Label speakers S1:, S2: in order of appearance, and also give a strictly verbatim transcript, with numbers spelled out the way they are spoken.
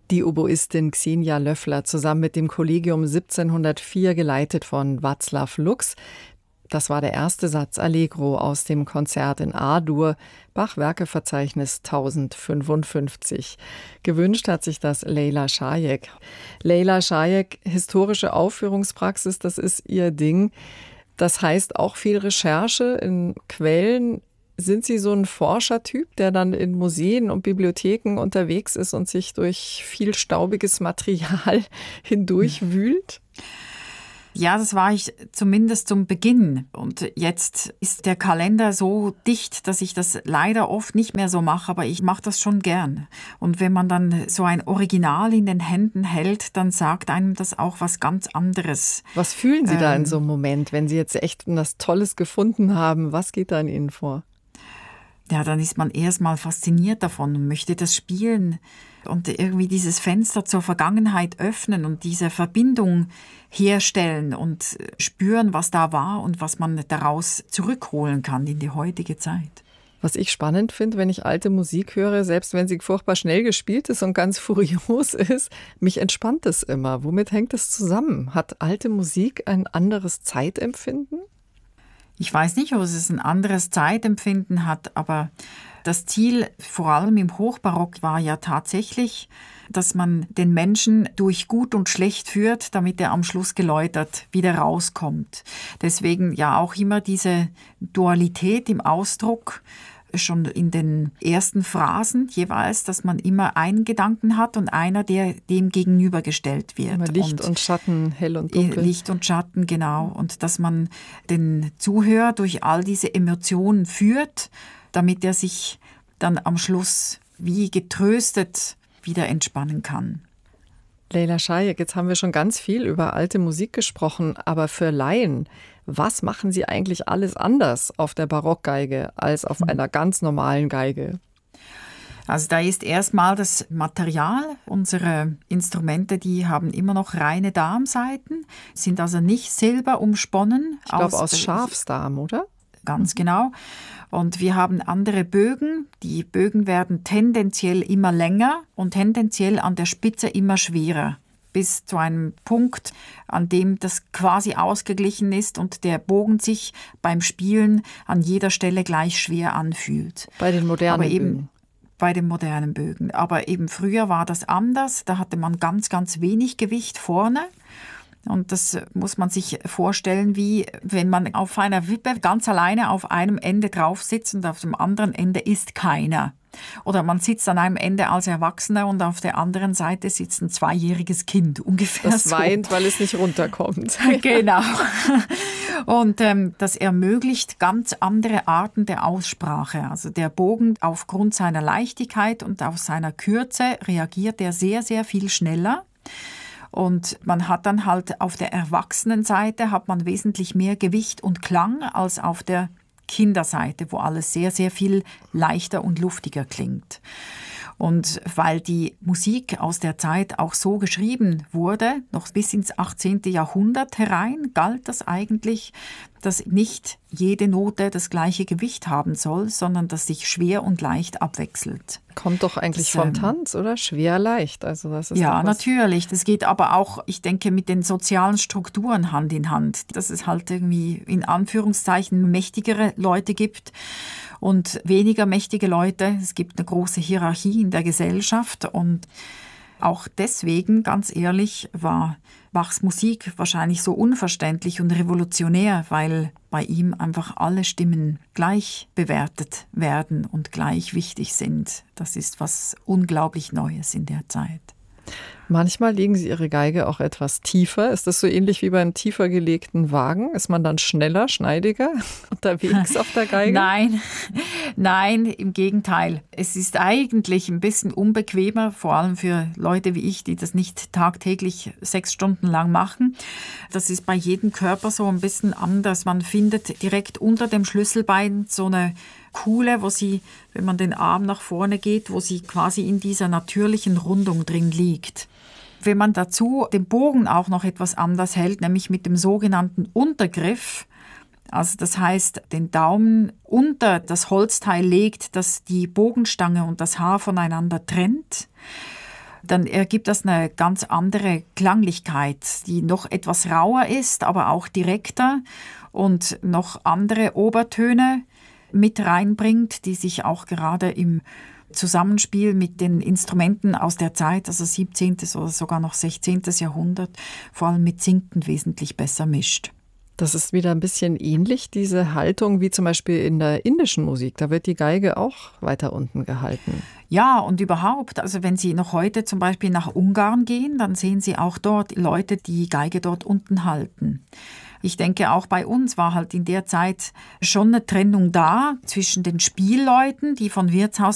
S1: Die Oboistin Xenia Löffler zusammen mit dem Kollegium siebzehnhundertvier, geleitet von Václav Lux. Das war der erste Satz Allegro aus dem Konzert in A-Dur, Bach-Werkeverzeichnis tausendfünfundfünfzig. Gewünscht hat sich das Leyla Shayek. Leyla Shayek, historische Aufführungspraxis, das ist ihr Ding. Das heißt auch viel Recherche in Quellen. Sind Sie so ein Forschertyp, der dann in Museen und Bibliotheken unterwegs ist und sich durch viel staubiges Material hindurchwühlt?
S2: Ja, das war ich zumindest zum Beginn. Und jetzt ist der Kalender so dicht, dass ich das leider oft nicht mehr so mache, aber ich mache das schon gern. Und wenn man dann so ein Original in den Händen hält, dann sagt einem das auch was ganz anderes.
S1: Was fühlen Sie
S2: ähm,
S1: da in so einem Moment, wenn Sie jetzt echt was Tolles gefunden haben? Was geht da in Ihnen vor?
S2: Ja, dann ist man erstmal fasziniert davon und möchte das spielen und irgendwie dieses Fenster zur Vergangenheit öffnen und diese Verbindung herstellen und spüren, was da war und was man daraus zurückholen kann in die heutige Zeit.
S1: Was ich spannend finde, wenn ich alte Musik höre, selbst wenn sie furchtbar schnell gespielt ist und ganz furios ist, mich entspannt es immer. Womit hängt es zusammen? Hat alte Musik ein anderes Zeitempfinden?
S2: Ich weiß nicht, ob es ein anderes Zeitempfinden hat, aber das Ziel, vor allem im Hochbarock, war ja tatsächlich, dass man den Menschen durch Gut und Schlecht führt, damit er am Schluss geläutert wieder rauskommt. Deswegen ja auch immer diese Dualität im Ausdruck, schon in den ersten Phrasen jeweils, dass man immer einen Gedanken hat und einer, der dem gegenübergestellt wird.
S1: Immer Licht und, und Schatten, hell und dunkel.
S2: Licht und Schatten, genau. Und dass man den Zuhörer durch all diese Emotionen führt, damit er sich dann am Schluss wie getröstet wieder entspannen kann.
S1: Leyla Shayek, jetzt haben wir schon ganz viel über alte Musik gesprochen, aber für Laien, was machen Sie eigentlich alles anders auf der Barockgeige als auf mhm. einer ganz normalen Geige?
S2: Also da ist erstmal das Material. Unsere Instrumente, die haben immer noch reine Darmsaiten, sind also nicht silber umsponnen.
S1: Ich glaube aus, aus Schafsdarm, oder?
S2: Ganz mhm. genau. Und wir haben andere Bögen. Die Bögen werden tendenziell immer länger und tendenziell an der Spitze immer schwerer. Bis zu einem Punkt, an dem das quasi ausgeglichen ist und der Bogen sich beim Spielen an jeder Stelle gleich schwer anfühlt.
S1: Bei den modernen
S2: Aber eben
S1: Bögen.
S2: Bei den modernen Bögen. Aber eben früher war das anders. Da hatte man ganz, ganz wenig Gewicht vorne. Und das muss man sich vorstellen, wie wenn man auf einer Wippe ganz alleine auf einem Ende drauf sitzt und auf dem anderen Ende ist keiner. Oder man sitzt an einem Ende als Erwachsener und auf der anderen Seite sitzt ein zweijähriges Kind. Ungefähr
S1: das
S2: so.
S1: Das weint, weil es nicht runterkommt.
S2: Genau. Und ähm, das ermöglicht ganz andere Arten der Aussprache. Also der Bogen aufgrund seiner Leichtigkeit und auf seiner Kürze reagiert er sehr, sehr viel schneller. Und man hat dann halt auf der Erwachsenenseite hat man wesentlich mehr Gewicht und Klang als auf der Kinderseite, wo alles sehr, sehr viel leichter und luftiger klingt. Und weil die Musik aus der Zeit auch so geschrieben wurde, noch bis ins achtzehnten Jahrhundert herein, galt das eigentlich, dass nicht jede Note das gleiche Gewicht haben soll, sondern dass sich schwer und leicht abwechselt.
S1: Kommt doch eigentlich das, vom Tanz, oder? Schwer, leicht. Also das ist
S2: ja, natürlich. Das geht aber auch, ich denke, mit den sozialen Strukturen Hand in Hand. Dass es halt irgendwie in Anführungszeichen mächtigere Leute gibt und weniger mächtige Leute. Es gibt eine große Hierarchie in der Gesellschaft und auch deswegen, ganz ehrlich, war Bachs Musik wahrscheinlich so unverständlich und revolutionär, weil bei ihm einfach alle Stimmen gleich bewertet werden und gleich wichtig sind. Das ist was unglaublich Neues in der Zeit.
S1: Manchmal legen Sie Ihre Geige auch etwas tiefer. Ist das so ähnlich wie beim tiefer gelegten Wagen? Ist man dann schneller, schneidiger unterwegs auf der Geige?
S2: Nein, nein, im Gegenteil. Es ist eigentlich ein bisschen unbequemer, vor allem für Leute wie ich, die das nicht tagtäglich sechs Stunden lang machen. Das ist bei jedem Körper so ein bisschen anders. Man findet direkt unter dem Schlüsselbein so eine Kuhle, wo sie, wenn man den Arm nach vorne geht, wo sie quasi in dieser natürlichen Rundung drin liegt. Wenn man dazu den Bogen auch noch etwas anders hält, nämlich mit dem sogenannten Untergriff, also das heißt, den Daumen unter das Holzteil legt, das die Bogenstange und das Haar voneinander trennt, dann ergibt das eine ganz andere Klanglichkeit, die noch etwas rauer ist, aber auch direkter und noch andere Obertöne mit reinbringt, die sich auch gerade im Zusammenspiel mit den Instrumenten aus der Zeit, also siebzehnten oder sogar noch sechzehnten Jahrhundert, vor allem mit Zinken wesentlich besser mischt.
S1: Das ist wieder ein bisschen ähnlich, diese Haltung, wie zum Beispiel in der indischen Musik. Da wird die Geige auch weiter unten gehalten.
S2: Ja, und überhaupt, also wenn Sie noch heute zum Beispiel nach Ungarn gehen, dann sehen Sie auch dort Leute, die Geige dort unten halten. Ich denke, auch bei uns war halt in der Zeit schon eine Trennung da zwischen den Spielleuten, die von Wirtshaus